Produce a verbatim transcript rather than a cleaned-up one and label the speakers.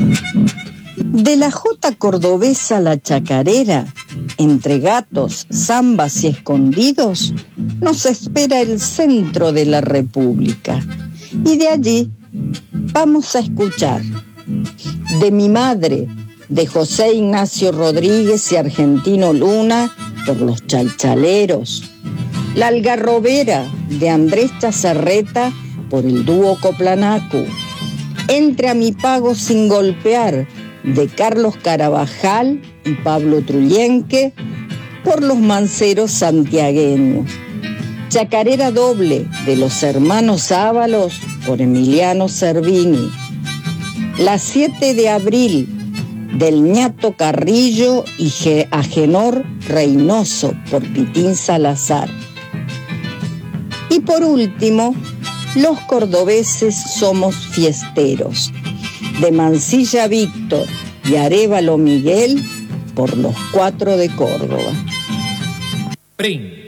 Speaker 1: De la jota cordobesa la chacarera, entre gatos, zambas y escondidos, nos espera el centro de la República. Y de allí vamos a escuchar de mi madre, de José Ignacio Rodríguez y Argentino Luna, por los chalchaleros. La algarrobera de Andrés Chazarreta, por el dúo Coplanacu. Entre a mi pago sin golpear, de Carlos Carabajal y Pablo Trullenque, por los manceros santiagueños. Chacarera doble de los hermanos Ábalos, por Emiliano Cervini. La siete de abril, del ñato Carrillo y Agenor Reynoso, por Pitín Salazar. Y por último, los cordobeses somos fiesteros, de Mansilla Víctor y Arévalo Miguel, por los cuatro de Córdoba.
Speaker 2: Pring.